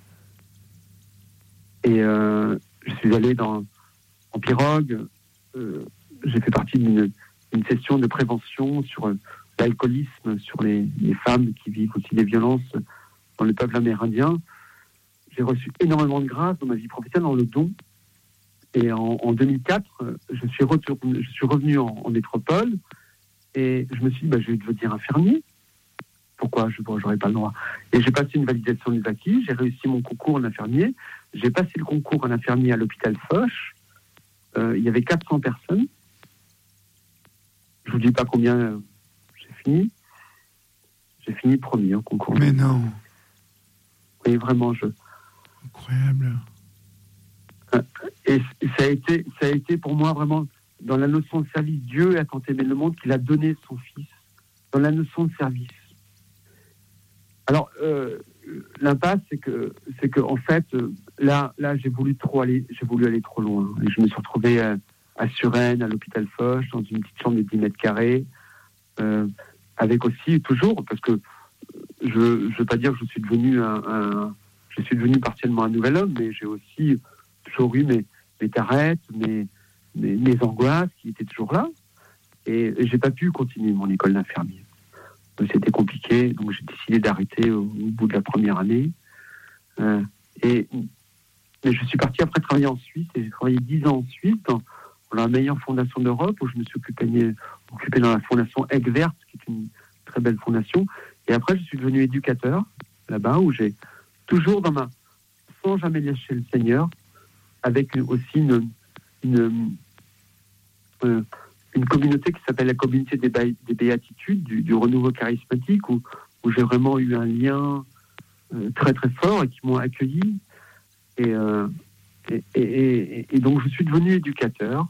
Et euh, je suis allé dans, en pirogue. Euh, j'ai fait partie d'une une session de prévention sur euh, l'alcoolisme, sur les, les femmes qui vivent aussi des violences dans le peuple amérindien. J'ai reçu énormément de grâce dans ma vie professionnelle, dans le don. Et en, en deux mille quatre, je suis, retourné, je suis revenu en, en métropole et je me suis dit, bah, je vais devenir infirmier. Pourquoi je n'aurais pas le droit? Et j'ai passé une validation des acquis, j'ai réussi mon concours en infirmier. J'ai passé le concours en infirmier à l'hôpital Foch. Euh, il y avait quatre cents personnes. Je ne vous dis pas combien euh, j'ai fini. J'ai fini premier au concours. Mais non. Oui, vraiment, je... Incroyable. Et ça a été, ça a été pour moi vraiment dans la notion de service. Dieu a tant aimé le monde qu'il a donné son Fils dans la notion de service. Alors euh, l'impasse, c'est que, c'est que en fait, là, là, j'ai voulu trop aller, j'ai voulu aller trop loin. Et je me suis retrouvé à, à Suresnes, à l'hôpital Foch, dans une petite chambre de dix mètres carrés, euh, avec aussi toujours, parce que je ne veux pas dire que je suis devenu un, un, je suis devenu partiellement un nouvel homme, mais j'ai aussi toujours eu mes, mes tarettes, mes, mes, mes angoisses qui étaient toujours là. Et, et j'ai pas pu continuer mon école d'infirmier. Donc, c'était compliqué, donc j'ai décidé d'arrêter au, au bout de la première année. Euh, et, et je suis parti après travailler en Suisse, et j'ai travaillé dix ans en Suisse, dans, dans la meilleure fondation d'Europe, où je me suis occupé, occupé dans la fondation Aigle Verte, qui est une très belle fondation. Et après, je suis devenu éducateur, là-bas, où j'ai toujours dans ma... sans jamais lâcher le Seigneur, avec aussi une, une, euh, une communauté qui s'appelle la communauté des, Bé- des béatitudes, du, du renouveau charismatique, où, où j'ai vraiment eu un lien euh, très très fort et qui m'ont accueilli. Et, euh, et, et, et, et donc je suis devenu éducateur.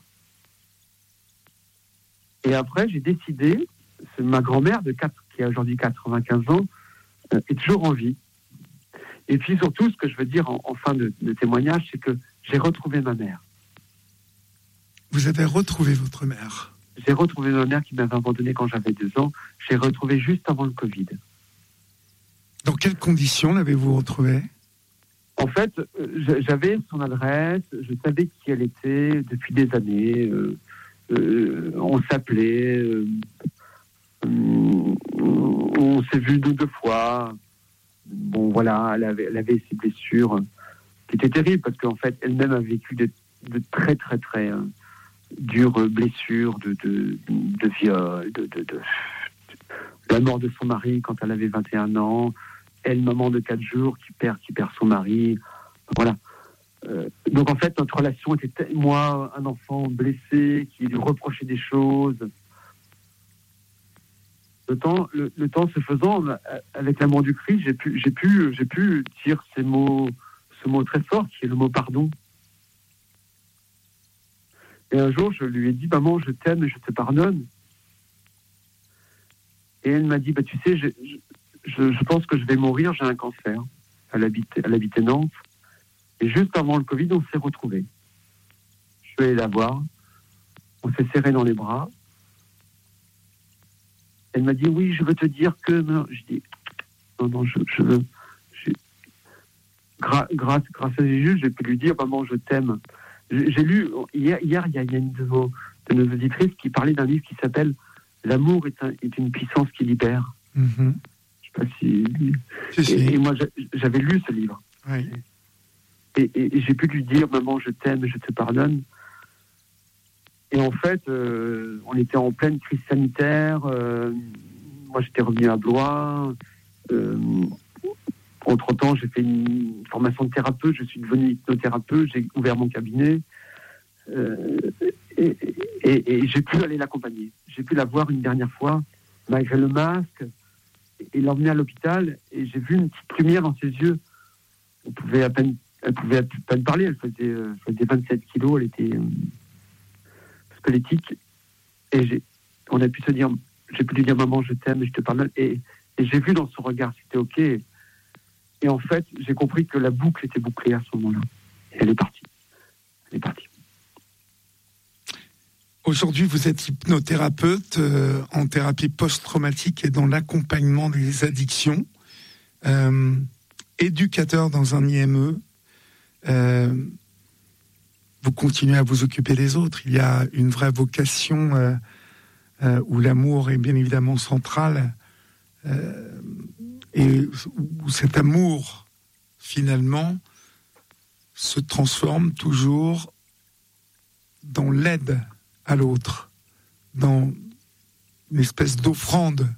Et après, j'ai décidé, c'est ma grand-mère de quatre, qui a aujourd'hui quatre-vingt-quinze ans, euh, est toujours en vie. Et puis surtout, ce que je veux dire en, en fin de, de témoignage, c'est que j'ai retrouvé ma mère. Vous avez retrouvé votre mère? J'ai retrouvé ma mère qui m'avait abandonné quand j'avais deux ans. J'ai retrouvé juste avant le Covid. Dans quelles conditions l'avez-vous retrouvée? En fait, euh, j'avais son adresse, je savais qui elle était depuis des années. Euh, euh, on s'appelait, euh, on s'est vu deux, deux fois. Bon, voilà, elle avait, elle avait ses blessures qui étaient terribles parce qu'en fait, elle-même a vécu de, de très, très, très euh, dures blessures de, de, de viol, de, de, de, de la mort de son mari quand elle avait vingt et un ans, elle, maman de quatre jours, qui perd, qui perd son mari. Voilà. Euh, donc, en fait, notre relation était, moi, un enfant blessé, qui lui reprochait des choses. Le temps, le, le temps se faisant, avec l'amour du Christ, j'ai pu, j'ai pu, j'ai pu dire ces mots, ce mot très fort, qui est le mot pardon. Et un jour, je lui ai dit, maman, je t'aime et je te pardonne. Et elle m'a dit, bah, tu sais, je, je, je pense que je vais mourir, j'ai un cancer. Elle habitait, elle habitait Nantes. Et juste avant le Covid, on s'est retrouvés. Je suis allé la voir. On s'est serrés dans les bras. Elle m'a dit, oui, je veux te dire que... Non. Je dis, non, non, je, je veux... Je... Gra- grâce, grâce à Jésus, j'ai pu lui dire, maman, je t'aime. J'ai, j'ai lu, hier, hier, il y a, il y a une de, vos, de nos auditrices qui parlait d'un livre qui s'appelle « L'amour est, un, est une puissance qui libère mm-hmm. ». Je ne sais pas si... si, si. Et, et moi, j'avais lu ce livre. Oui. Et, et, et j'ai pu lui dire, maman, je t'aime et je te pardonne. Et en fait, euh, on était en pleine crise sanitaire. Euh, moi, j'étais revenu à Blois. Euh, entre-temps, j'ai fait une formation de thérapeute. Je suis devenu hypnothérapeute. J'ai ouvert mon cabinet. Euh, et, et, et j'ai pu aller l'accompagner. J'ai pu la voir une dernière fois, malgré le masque, et l'emmener à l'hôpital. Et j'ai vu une petite lumière dans ses yeux. elle pouvait à peine, elle pouvait à peine parler. Elle faisait, euh, faisait vingt-sept kilos. Elle était euh, squelettique. Et j'ai, on a pu se dire, j'ai pu lui dire maman, je t'aime, je te pardonne. Et, et j'ai vu dans son regard, c'était ok. Et, et en fait, j'ai compris que la boucle était bouclée à ce moment-là. Et elle est partie. Elle est partie. Aujourd'hui, vous êtes hypnothérapeute euh, en thérapie post-traumatique et dans l'accompagnement des addictions, euh, éducateur dans un I M E. Euh, vous continuez à vous occuper des autres. Il y a une vraie vocation euh, euh, où l'amour est bien évidemment central euh, et où cet amour, finalement, se transforme toujours dans l'aide à l'autre, dans une espèce d'offrande.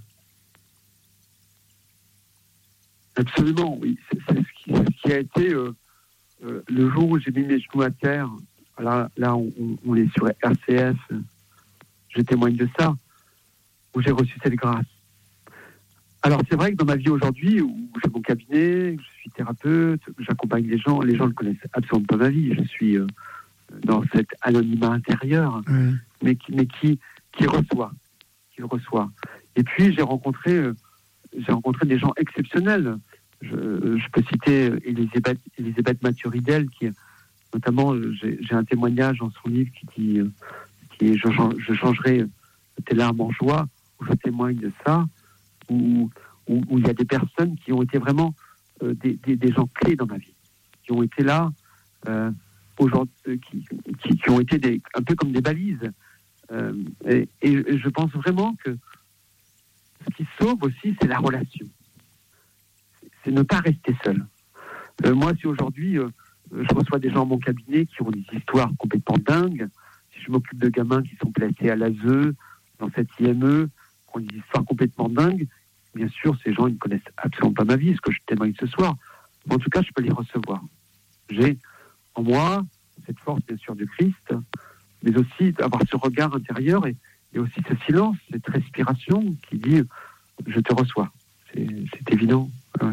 Absolument, oui. C'est, c'est ce, qui, ce qui a été euh, euh, le jour où j'ai mis mes genoux à terre. Là, là on, on est sur R C F, je témoigne de ça, où j'ai reçu cette grâce. Alors c'est vrai que dans ma vie aujourd'hui, où j'ai mon cabinet, je suis thérapeute, j'accompagne les gens, les gens ne connaissent absolument pas ma vie. Je suis euh, dans cet anonymat intérieur, mmh. mais, qui, mais qui, qui reçoit, qui reçoit. Et puis j'ai rencontré, euh, j'ai rencontré des gens exceptionnels. Je, je peux citer Elisabeth, Elisabeth Mathuridel, qui, notamment, j'ai, j'ai un témoignage dans son livre qui dit, qui est, je, je changerai tes larmes en joie, où je témoigne de ça, où, où, où il y a des personnes qui ont été vraiment euh, des, des, des gens clés dans ma vie, qui ont été là, euh, aujourd'hui, qui, qui, qui ont été des, un peu comme des balises. Euh, et, et je pense vraiment que ce qui sauve aussi, c'est la relation. C'est ne pas rester seul. Euh, moi, si aujourd'hui, euh, je reçois des gens à mon cabinet qui ont des histoires complètement dingues, si je m'occupe de gamins qui sont placés à l'A S E, dans cette I M E, qui ont des histoires complètement dingues, bien sûr, ces gens, ils ne connaissent absolument pas ma vie, ce que je témoigne ce soir. Mais en tout cas, je peux les recevoir. J'ai en moi cette force, bien sûr, du Christ, mais aussi avoir ce regard intérieur et, et aussi ce silence, cette respiration qui dit « je te reçois ». C'est, c'est évident. Ouais.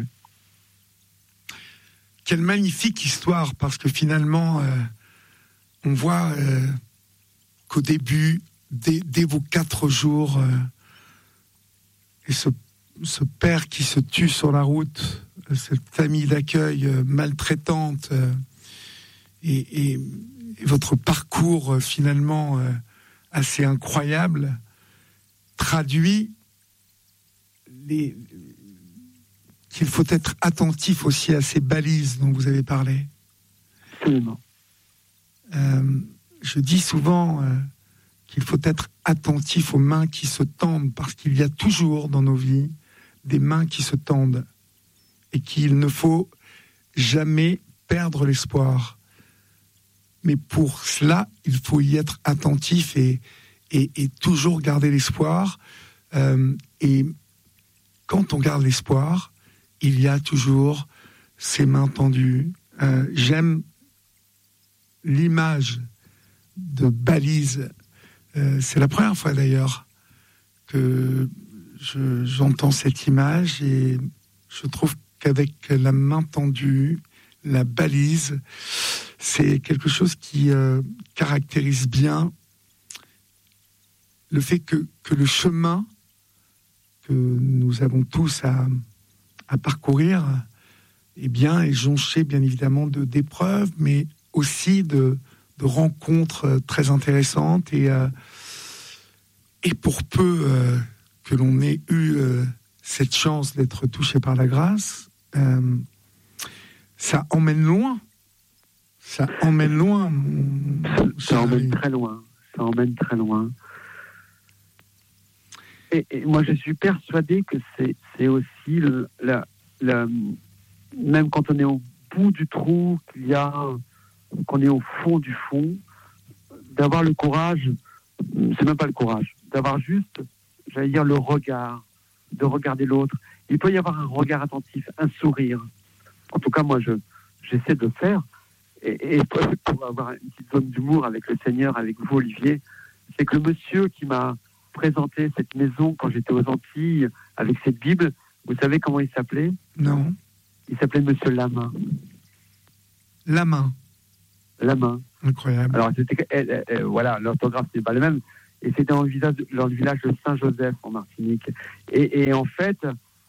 Quelle magnifique histoire, parce que finalement, euh, on voit euh, qu'au début, dès, dès vos quatre jours, euh, et ce, ce père qui se tue sur la route, euh, cette famille d'accueil euh, maltraitante, euh, et, et, et votre parcours euh, finalement euh, assez incroyable, traduit les... qu'il faut être attentif aussi à ces balises dont vous avez parlé. Absolument. Euh, je dis souvent euh, qu'il faut être attentif aux mains qui se tendent, parce qu'il y a toujours dans nos vies des mains qui se tendent et qu'il ne faut jamais perdre l'espoir. Mais pour cela, il faut y être attentif et, et, et toujours garder l'espoir. Euh, et quand on garde l'espoir, il y a toujours ces mains tendues. Euh, j'aime l'image de balise. Euh, c'est la première fois d'ailleurs que je, j'entends cette image et je trouve qu'avec la main tendue, la balise, c'est quelque chose qui euh, caractérise bien le fait que, que le chemin que nous avons tous à à parcourir, eh bien, est jonché bien évidemment de d'épreuves, mais aussi de, de rencontres très intéressantes. Et, euh, et pour peu euh, que l'on ait eu euh, cette chance d'être touché par la grâce, euh, ça emmène loin. Ça emmène loin. Mon... Ça emmène très loin. Ça emmène très loin. Et, et moi, je suis persuadé que c'est, c'est aussi, le, la, la, même quand on est au bout du trou, qu'il y a, qu'on est au fond du fond, d'avoir le courage, c'est même pas le courage, d'avoir juste, j'allais dire, le regard, de regarder l'autre. Il peut y avoir un regard attentif, un sourire. En tout cas, moi, je, j'essaie de le faire. Et, et pour avoir une petite zone d'humour avec le Seigneur, avec vous, Olivier, c'est que le monsieur qui m'a présenté cette maison quand j'étais aux Antilles avec cette Bible, vous savez comment il s'appelait ? Non. Il s'appelait Monsieur Lama. La main. La main. Incroyable. Alors, c'était, elle, elle, voilà, l'orthographe n'est pas la même. Et c'était dans le village, dans le village de Saint-Joseph, en Martinique. Et, et en fait,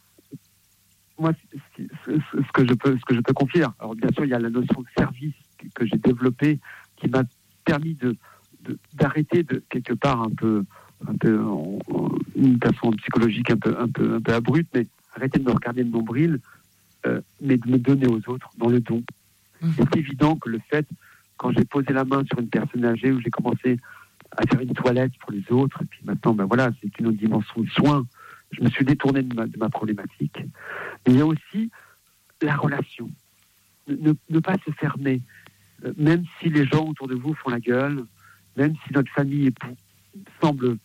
moi, ce, ce, ce, que je peux, ce que je peux confier, alors bien sûr, il y a la notion de service que, que j'ai développée, qui m'a permis de, de, d'arrêter de, quelque part, un peu, un peu en, en, une façon psychologique un peu, un peu, un peu abrupte, mais arrêter de me regarder le nombril, euh, mais de me donner aux autres, dans le don. Mmh. C'est évident que le fait, quand j'ai posé la main sur une personne âgée, où j'ai commencé à faire une toilette pour les autres, et puis maintenant, ben voilà, c'est une autre dimension de soin. Je me suis détourné de ma, de ma problématique. Mais il y a aussi la relation. Ne, ne pas se fermer. Euh, même si les gens autour de vous font la gueule, même si notre famille est pour, semble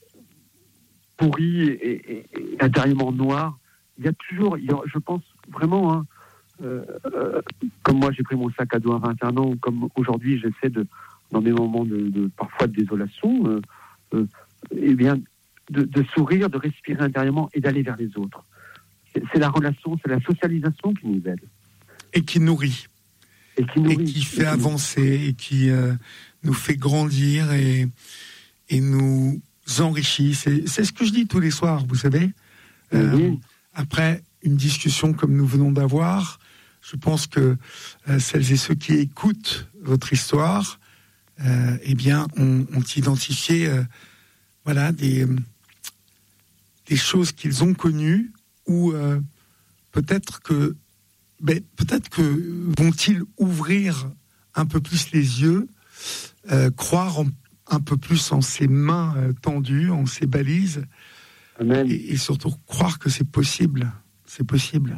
pourrie et, et, et intérieurement noire, il y a toujours, il y a, je pense vraiment, hein, euh, euh, comme moi j'ai pris mon sac à dos à vingt et un ans, comme aujourd'hui j'essaie de, dans mes moments de, de parfois de désolation, euh, euh, eh bien, de, de sourire, de respirer intérieurement et d'aller vers les autres. C'est, c'est la relation, c'est la socialisation qui nous aide. Et qui nourrit. Et qui, nourrit. Et qui fait et qui avancer, et qui euh, nous fait grandir et, et nous enrichit. C'est, c'est ce que je dis tous les soirs, vous savez. Euh, oui. Après une discussion comme nous venons d'avoir, je pense que euh, celles et ceux qui écoutent votre histoire, euh, eh bien, ont, ont identifié euh, voilà, des, des choses qu'ils ont connues, ou euh, peut-être que, ben, peut-être que vont-ils ouvrir un peu plus les yeux, euh, croire en, un peu plus en ces mains euh, tendues, en ces balises, Amen. Et, et surtout croire que c'est possible. C'est possible.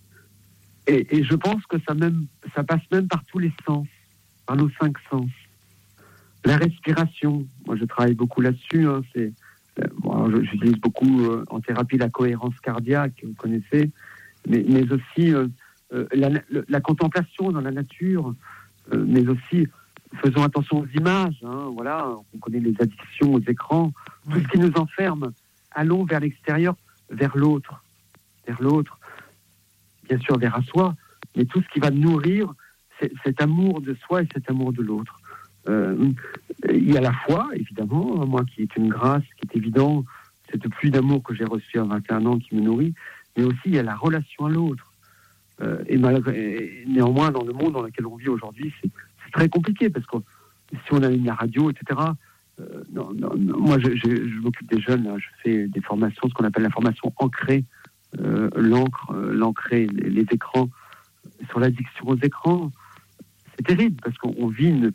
Et, et je pense que ça, même, ça passe même par tous les sens, par nos cinq sens. La respiration, moi je travaille beaucoup là-dessus, hein, c'est, bon, j'utilise beaucoup euh, en thérapie la cohérence cardiaque, vous connaissez, mais, mais aussi euh, euh, la, la contemplation dans la nature, euh, mais aussi faisons attention aux images, hein, voilà, on connaît les addictions aux écrans, oui. Tout ce qui nous enferme, allons vers l'extérieur, vers l'autre, vers l'autre, bien sûr vers à soi, mais tout ce qui va nourrir c'est, cet amour de soi et cet amour de l'autre. Euh, il y a la foi, évidemment, moi qui est une grâce, qui est évident, cette pluie d'amour que j'ai reçue à vingt et un ans qui me nourrit, mais aussi il y a la relation à l'autre. Euh, et, malgré, et néanmoins, dans le monde dans lequel on vit aujourd'hui, c'est, c'est très compliqué, parce que si on allume la radio, et cetera, euh, non, non, non, moi je, je, je m'occupe des jeunes, là, je fais des formations, ce qu'on appelle la formation ancrée, euh, l'encre, euh, l'ancrée, les, les écrans, sur l'addiction aux écrans. C'est terrible, parce qu'on vit une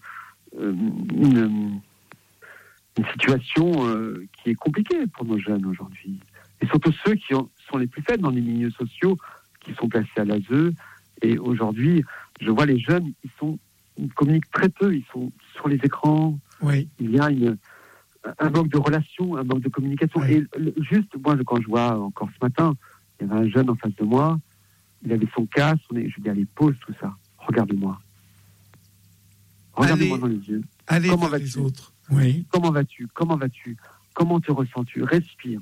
Une, une situation euh, qui est compliquée pour nos jeunes aujourd'hui. Et surtout ceux qui ont, sont les plus faibles dans les milieux sociaux, qui sont placés à l'A S E. Et aujourd'hui, je vois les jeunes, ils, sont, ils communiquent très peu, ils sont sur les écrans. Oui. Il y a une, un manque de relation, un manque de communication. Oui. Et juste, moi, quand je vois encore ce matin, il y avait un jeune en face de moi, il avait son casque, je lui dis, allez, pose tout ça, regarde-moi. Regarde-moi allez, dans les yeux. Allez Comment vers vas-tu les autres. Oui. Comment vas-tu Comment vas-tu Comment te ressens-tu Respire.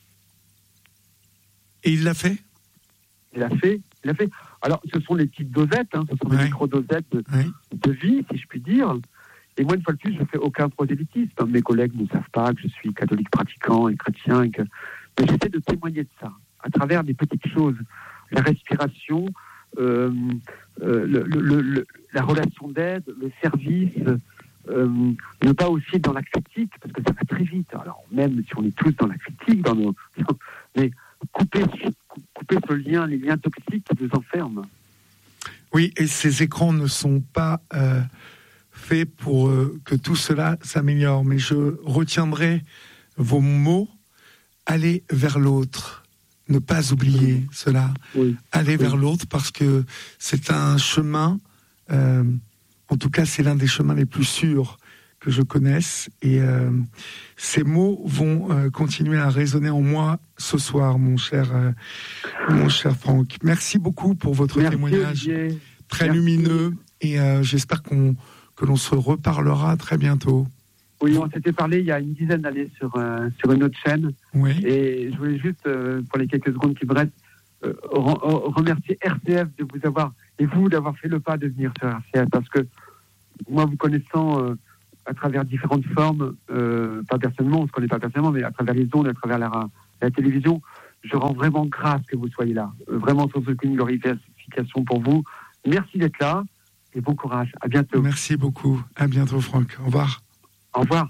Et il l'a fait Il l'a fait. Il l'a fait. Alors, ce sont les petites dosettes, hein, ce sont oui. des micro-dosettes de, oui. de vie, si je puis dire. Et moi, une fois de plus, je ne fais aucun prosélytisme. Mes collègues ne savent pas que je suis catholique pratiquant et chrétien. Et que... Mais j'essaie de témoigner de ça, à travers des petites choses. La respiration, euh, euh, le, le, le, la relation d'aide, le service... Euh, ne pas aussi être dans la critique, parce que ça va très vite. Alors même si on est tous dans la critique, dans nos... mais couper, couper ce lien, les liens toxiques qui nous enferment. Oui, et ces écrans ne sont pas euh, faits pour euh, que tout cela s'améliore, mais je retiendrai vos mots, aller vers l'autre, ne pas oublier oui. cela, oui. aller oui. vers l'autre, parce que c'est un chemin... Euh, En tout cas, c'est l'un des chemins les plus sûrs que je connaisse. Et euh, ces mots vont euh, continuer à résonner en moi ce soir, mon cher, euh, mon cher Franck. Merci beaucoup pour votre Merci, témoignage Olivier. très Merci. lumineux. Et euh, j'espère qu'on, que l'on se reparlera très bientôt. Oui, on s'était parlé il y a une dizaine d'années sur, euh, sur une autre chaîne. Oui. Et je voulais juste, euh, pour les quelques secondes qui me restent, euh, re- remercier R C F de vous avoir, et vous d'avoir fait le pas de venir sur R C F, parce que moi, vous connaissant euh, à travers différentes formes, euh, pas personnellement, on ne se connaît pas personnellement, mais à travers les ondes, à travers la, la télévision, je rends vraiment grâce que vous soyez là. Euh, vraiment sans aucune glorification pour vous. Merci d'être là et bon courage. À bientôt. Merci beaucoup. À bientôt, Franck. Au revoir. Au revoir.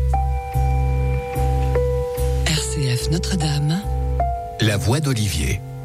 R C F Notre-Dame. La voix d'Olivier.